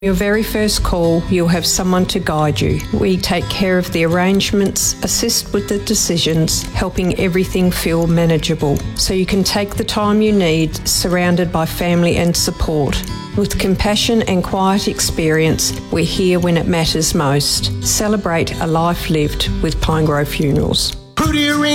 Your very first call, you'll have someone to guide you. We take care of the arrangements, assist with the decisions, helping everything feel manageable, so you can take the time you need, surrounded by family and support. With compassion and quiet experience, we're here when it matters most. Celebrate a life lived with Pinegrove Funerals. Who do you ring?